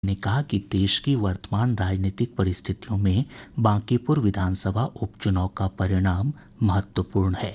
ने कहा कि देश की वर्तमान राजनीतिक परिस्थितियों में बांकीपुर विधानसभा उपचुनाव का परिणाम महत्वपूर्ण है।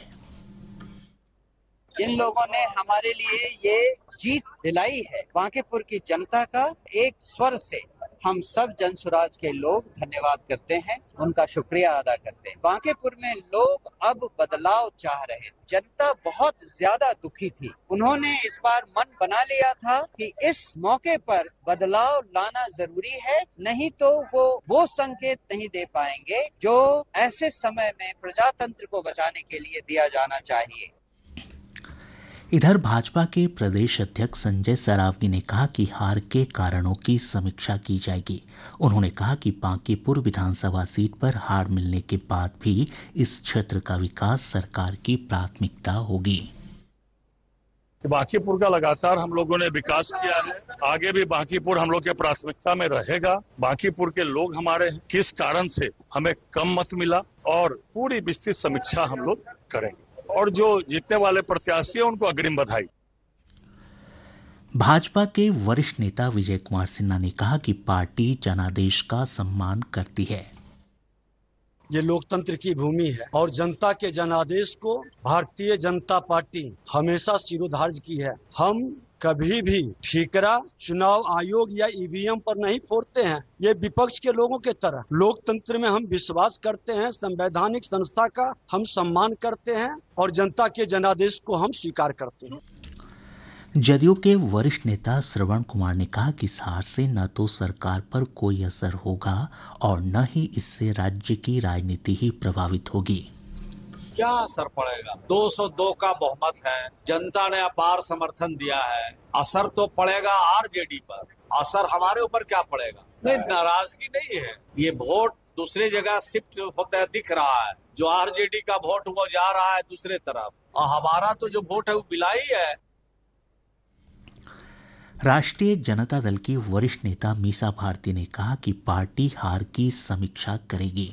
जिन लोगों ने हमारे लिए ये जीत दिलाई है, बांकीपुर की जनता का एक स्वर से हम सब जनसुराज के लोग धन्यवाद करते हैं, उनका शुक्रिया अदा करते हैं। बांकीपुर में लोग अब बदलाव चाह रहे हैं। जनता बहुत ज्यादा दुखी थी। उन्होंने इस बार मन बना लिया था कि इस मौके पर बदलाव लाना जरूरी है, नहीं तो वो संकेत नहीं दे पाएंगे जो ऐसे समय में प्रजातंत्र को बचाने के लिए दिया जाना चाहिए। इधर भाजपा के प्रदेश अध्यक्ष संजय सरावगी ने कहा कि हार के कारणों की समीक्षा की जाएगी। उन्होंने कहा कि बांकीपुर विधानसभा सीट पर हार मिलने के बाद भी इस क्षेत्र का विकास सरकार की प्राथमिकता होगी। बांकीपुर का लगातार हम लोगों ने विकास किया है, आगे भी बांकीपुर हम लोग के प्राथमिकता में रहेगा। बांकीपुर के लोग हमारे किस कारण से हमें कम मत मिला और पूरी विस्तृत समीक्षा हम लोग करेंगे और जो जीतने वाले प्रत्याशी हैं उनको अग्रिम बधाई। भाजपा के वरिष्ठ नेता विजय कुमार सिन्हा ने कहा कि पार्टी जनादेश का सम्मान करती है। ये लोकतंत्र की भूमि है और जनता के जनादेश को भारतीय जनता पार्टी हमेशा शिरोधार्य की है। हम कभी भी ठीकरा चुनाव आयोग या ईवीएम पर नहीं फोड़ते हैं। ये विपक्ष के लोगों के तरह लोकतंत्र में हम विश्वास करते हैं, संवैधानिक संस्था का हम सम्मान करते हैं और जनता के जनादेश को हम स्वीकार करते हैं। जदयू के वरिष्ठ नेता श्रवण कुमार ने कहा कि इस हार से न तो सरकार पर कोई असर होगा और न ही इससे राज्य की राजनीति ही प्रभावित होगी। क्या असर पड़ेगा? 202 का बहुमत है, जनता ने अपार समर्थन दिया है। असर तो पड़ेगा आरजेडी पर, असर हमारे ऊपर क्या पड़ेगा? नहीं, नाराजगी नहीं है, ये वोट दूसरी जगह शिफ्ट होता दिख रहा है। जो आरजेडी का वोट वो जा रहा है दूसरे तरफ और हमारा तो जो वोट है वो बिलाई है। राष्ट्रीय जनता दल की वरिष्ठ नेता मीसा भारती ने कहा कि पार्टी हार की समीक्षा करेगी।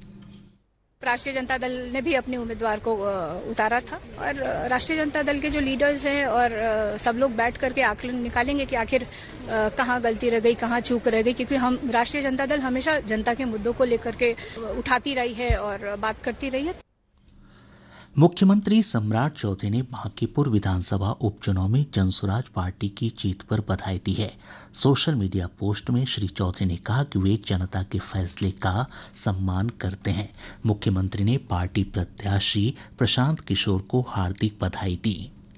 राष्ट्रीय जनता दल ने भी अपने उम्मीदवार को उतारा था और राष्ट्रीय जनता दल के जो लीडर्स हैं और सब लोग बैठ करके आकलन निकालेंगे कि आखिर कहाँ गलती रह गई, कहाँ चूक रह गई, क्योंकि हम राष्ट्रीय जनता दल हमेशा जनता के मुद्दों को लेकर के उठाती रही है और बात करती रही है। मुख्यमंत्री सम्राट चौधरी ने बांकीपुर विधानसभा उपचुनाव में जनसुराज पार्टी की जीत पर बधाई दी है। सोशल मीडिया पोस्ट में श्री चौधरी ने कहा कि वे जनता के फैसले का सम्मान करते हैं। मुख्यमंत्री ने पार्टी प्रत्याशी प्रशांत किशोर को हार्दिक बधाई दी।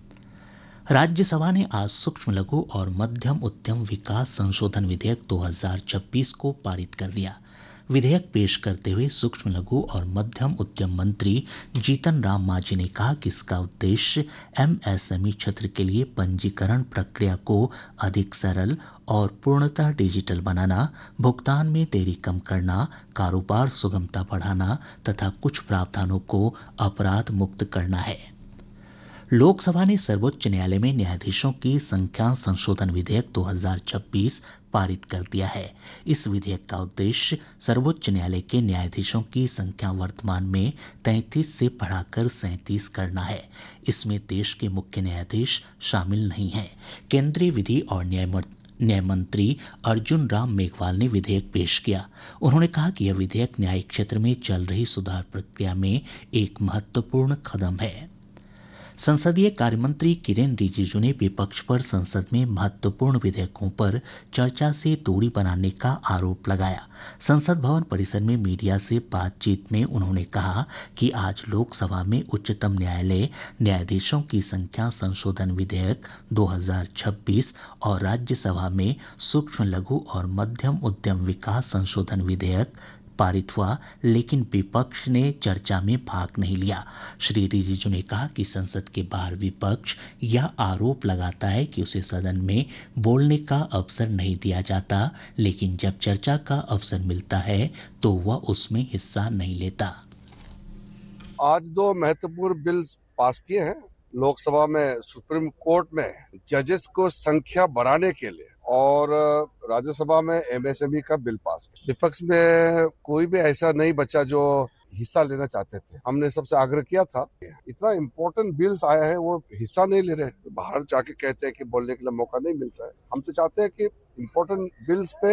राज्यसभा ने आज सूक्ष्म लघु और मध्यम उद्यम विकास संशोधन विधेयक 2026 को पारित कर दिया। विधेयक पेश करते हुए सूक्ष्म लघु और मध्यम उद्यम मंत्री जीतन राम मांझी ने कहा कि इसका उद्देश्य एमएसएमई क्षेत्र के लिए पंजीकरण प्रक्रिया को अधिक सरल और पूर्णतः डिजिटल बनाना, भुगतान में देरी कम करना, कारोबार सुगमता बढ़ाना तथा कुछ प्रावधानों को अपराध मुक्त करना है। लोकसभा ने सर्वोच्च न्यायालय में न्यायाधीशों की संख्या संशोधन विधेयक 2026 पारित कर दिया है। इस विधेयक का उद्देश्य सर्वोच्च न्यायालय के न्यायाधीशों की संख्या वर्तमान में 33 से बढ़ाकर 37 करना है। इसमें देश के मुख्य न्यायाधीश शामिल नहीं हैं। केंद्रीय विधि और न्याय मंत्री अर्जुन राम मेघवाल ने विधेयक पेश किया। उन्होंने कहा कि यह विधेयक न्यायिक क्षेत्र में चल रही सुधार प्रक्रिया में एक महत्वपूर्ण कदम है। संसदीय कार्यमंत्री किरेन रिजिजू ने विपक्ष पर संसद में महत्वपूर्ण विधेयकों पर चर्चा से दूरी बनाने का आरोप लगाया। संसद भवन परिसर में मीडिया से बातचीत में उन्होंने कहा कि आज लोकसभा में उच्चतम न्यायालय न्यायाधीशों की संख्या संशोधन विधेयक 2026 और राज्यसभा में सूक्ष्म लघु और मध्यम उद्यम विकास संशोधन विधेयक पारित हुआ, लेकिन विपक्ष ने चर्चा में भाग नहीं लिया। श्री रिजिजू ने कहा कि संसद के बाहर विपक्ष यह आरोप लगाता है कि उसे सदन में बोलने का अवसर नहीं दिया जाता, लेकिन जब चर्चा का अवसर मिलता है तो वह उसमें हिस्सा नहीं लेता। आज 2 महत्वपूर्ण बिल पास किए हैं। लोकसभा में सुप्रीम कोर्ट में जजेस को संख्या बढ़ाने के लिए और राज्यसभा में एमएसएमई का बिल पास किया। विपक्ष में कोई भी ऐसा नहीं बचा जो हिस्सा लेना चाहते थे। हमने सबसे आग्रह किया था, इतना इम्पोर्टेंट बिल्स आया है वो हिस्सा नहीं ले रहे, बाहर जाके कहते हैं कि बोलने के लिए मौका नहीं मिलता है। हम तो चाहते हैं कि इम्पोर्टेंट बिल्स पे